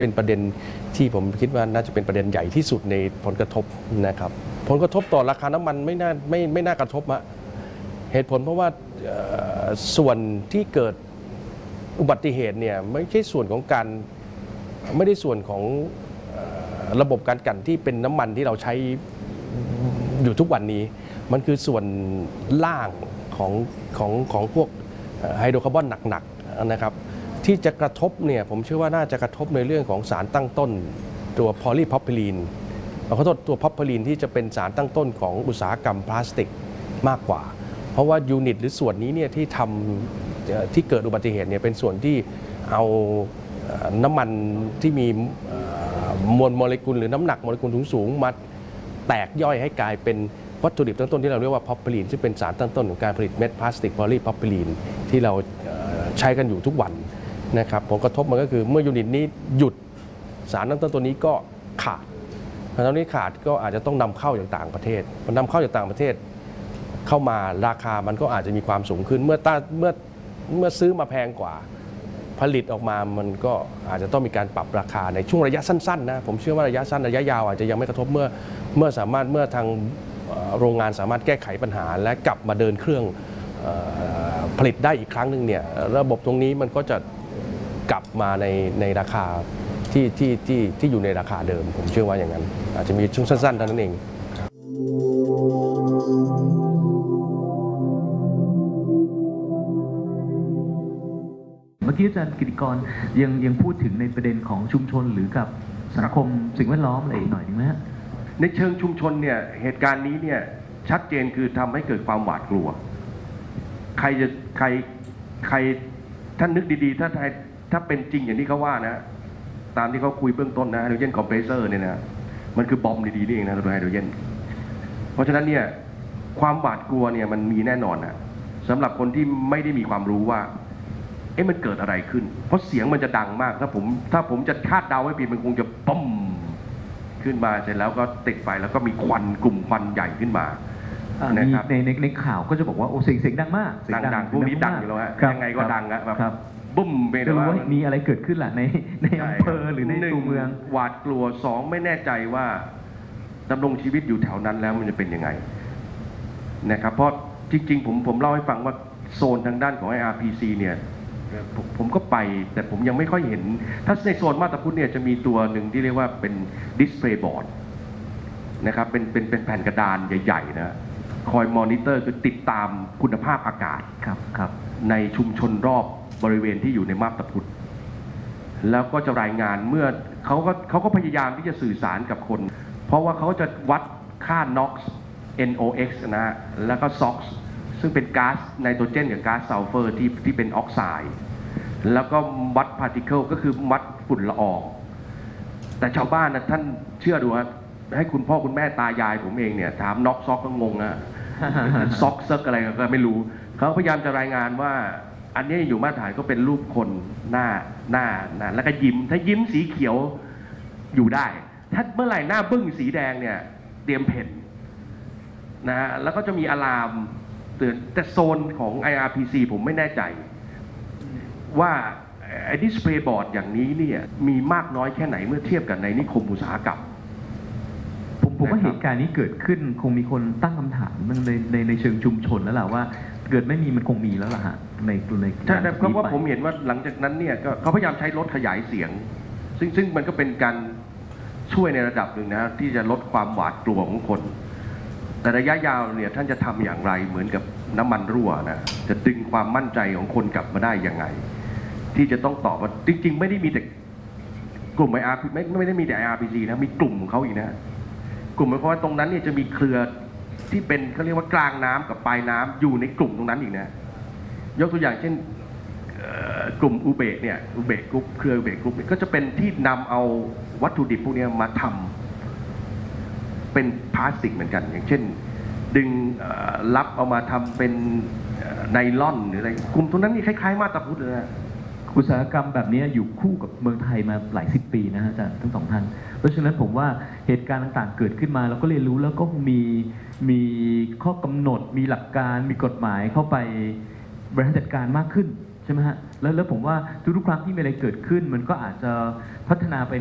เป็นประเด็นที่ผมคิดว่าน่าจะเป็นประเด็นใหญ่ที่สุดในผลกระทบนะครับผลกระทบต่อราคาน้ำมันไม่น่ากระทบอะเหตุผลเพราะว่าส่วนที่เกิดอุบัติเหตุเนี่ยไม่ใช่ส่วนของการไม่ได้ส่วนของระบบการกลั่นที่เป็นน้ำมันที่เราใช้อยู่ทุกวันนี้มันคือส่วนล่างของพวกไฮโดรคาร์บอนหนักๆนะครับที่จะกระทบเนี่ยผมเชื่อว่าน่าจะกระทบในเรื่องของสารตั้งต้นตัวพอลีพรอพพิลีนขอโทษตัวพรอพพิลีนที่จะเป็นสารตั้งต้นของอุตสาหกรรมพลาสติกมากกว่าเพราะว่ายูนิตหรือส่วนนี้เนี่ยที่ทำที่เกิดอุบัติเหตุเนี่ยเป็นส่วนที่เอาน้ำมันที่มีมวลโมเลกุลหรือน้ำหนักโมเลกุลสูงมาแตกย่อยให้กลายเป็นวัตถุดิบตั้งต้นที่เราเรียกว่าพรอพพิลีนซึ่งเป็นสารตั้งต้นของการผลิตเม็ดพลาสติกพอลีพรอพพิลีนที่เราใช้กันอยู่ทุกวันนะครับผลกระทบมันก็คือเมื่อยูนิตนี้หยุดสารตั้งต้นตัวนี้ก็ขาดพอตอนนี้ขาดก็อาจจะต้องนำเข้าจากต่างประเทศพอนำเข้าจากต่างประเทศเข้ามาราคามันก็อาจจะมีความสูงขึ้นเมื่อซื้อมาแพงกว่าผลิตออกมามันก็อาจจะต้องมีการปรับราคาในช่วงระยะสั้นๆนะผมเชื่อว่าระยะสั้นระยะยาวอาจจะยังไม่กระทบเมื่อทางโรงงานสามารถแก้ไขปัญหาและกลับมาเดินเครื่องผลิตได้อีกครั้งหนึ่งเนี่ยระบบตรงนี้มันก็จะกลับมาในราคาที่อยู่ในราคาเดิมผมเชื่อว่าอย่างนั้นอาจจะมีช่วงสั้นๆเท่านั้นเองเมื่อกี้อาจารย์กิติกรยังพูดถึงในประเด็นของชุมชนหรือกับสังคมสิ่งแวดล้อมอะไรอีกหน่อยนึงไหมฮะในเชิงชุมชนเนี่ยเหตุการณ์นี้เนี่ยชัดเจนคือทำให้เกิดความหวาดกลัวใครท่านนึกดีๆถ้าเป็นจริงอย่างที่เขาว่านะตามที่เขาคุยเบื้องต้นนะไฮโดรเจนคอมเพรสเซอร์เนี่ยนะมันคือบอมดีๆนี่เองนะตัวไฮโดรเจนเพราะฉะนั้นเนี่ยความหวาดกลัวเนี่ยมันมีแน่นอนนะสำหรับคนที่ไม่ได้มีความรู้ว่ามันเกิดอะไรขึ้นเพราะเสียงมันจะดังมากถ้าผมจะคาดเดาให้ผิดมันคงจะปั๊มขึ้นมาเสร็จแล้วก็ติดไฟแล้วก็มีควันกลุ่มควันใหญ่ขึ้นมานะครับในข่าวก็จะบอกว่าโอ้เสียงดังมากดังพวกนี้ดังอยู่แล้วฮะยังไงก็ดังอะแบบบุ้มไปเลยว่ามีอะไรเกิดขึ้นล่ะในอำเภอหรือในตัวเมืองหวาดกลัว2ไม่แน่ใจว่าดำรงชีวิตอยู่แถวนั้นแล้วมันจะเป็นยังไงนะครับเพราะจริงๆผมเล่าให้ฟังว่าโซนทางด้านของ IRPC เนี่ยผมก็ไปแต่ผมยังไม่ค่อยเห็นถ้าในโซนมาตาพุทธเนี่ยจะมีตัวหนึ่งที่เรียกว่าเป็นดิสเพลย์บอร์ดนะครับเป็นแผ่นกระดานใหญ่ๆนะคอยมอนิเตอร์คือติดตามคุณภาพอากาศครับในชุมชนรอบบริเวณที่อยู่ในมาบตาพุธแล้วก็จะรายงานเมื่อเขาก็พยายามที่จะสื่อสารกับคนเพราะว่าเขาจะวัดค่า NOx NOx นะฮะแล้วก็ SOx ซึ่งเป็นก๊าซไนโตรเจนกับก๊าซซัลเฟอร์ที่เป็นออกไซด์แล้วก็วัดพาร์ติเคิลก็คือวัดฝุ่นละอองแต่ชาวบ้านนะท่านเชื่อดูครับให้คุณพ่อคุณแม่ตายายผมเองเนี่ยถามน็อกซอกก็งงอะซอกเซิกอะไรก็ไม่รู้เขาพยายามจะรายงานว่าอันนี้อยู่มาตรฐานก็เป็นรูปคนหน้าแล้วก็ยิ้มถ้ายิ้มสีเขียวอยู่ได้ถ้าเมื่อไหร่หน้าบึ้งสีแดงเนี่ยเตรียมเพ่นนะฮะแล้วก็จะมีอะลามเตือนแต่โซนของ IRPC ผมไม่แน่ใจว่าไอ้ดิสเพลย์บอร์ดอย่างนี้เนี่ยมีมากน้อยแค่ไหนเมื่อเทียบกับในนิคมอุตสาหกรรมผมว่าเหตุการณ์นี้เกิดขึ้นคงมีคนตั้งคำถามในเชิงชุมชนแล้วล่ะว่าเกิดไม่มีมันคงมีแล้วล่ะฮะในใช่แต่เพราะว่าผมเห็นว่าหลังจากนั้นเนี่ยเขาพยายามใช้รถขยายเสียงซึ่งมันก็เป็นการช่วยในระดับหนึ่งนะที่จะลดความหวาดกลัวของคนแต่ระยะยาวเนี่ยท่านจะทำอย่างไรเหมือนกับน้ำมันรั่วนะจะดึงความมั่นใจของคนกลับมาได้ยังไงที่จะต้องตอบว่าจริงๆไม่ได้มีแต่กลุ่ม IRPC ไม่ได้มีแต่ IRPC นะมีกลุ่มของเขาอีกนะกลุ่มเพราะว่าตรงนั้นเนี่ยจะมีเครือที่เป็นเขาเรียกว่ากลางน้ำกับปลายน้ำอยู่ในกลุ่มตรงนั้นอีกนะยกตัวอย่างเช่นกลุ่มอุเบกเนี่ยอุเบกกรุ๊ปเครืออุเบกกรุ๊ปก็จะเป็นที่นำเอาวัตถุดิบพวกนี้มาทำเป็นพลาสติกเหมือนกันอย่างเช่นดึงรับเอามาทำเป็นไนลอนหรืออะไรกลุ่มตรงนั้นนี่คล้ายๆมาตาพุทธเลยนะอุตสาหกรรมแบบนี้อยู่คู่กับเมืองไทยมาหลาย10 ปีนะฮะอาจารย์ทั้งสองท่านเพราะฉะนั้นผมว่าเหตุการณ์ต่างๆเกิดขึ้นมาเราก็เรียนรู้แล้วก็มีข้อกำหนดมีหลักการมีกฎหมายเข้าไปบริหารจัดการมากขึ้นใช่ไหมฮะแล้วผมว่าทุกๆครั้งที่มีอะไรเกิดขึ้นมันก็อาจจะพัฒนาไป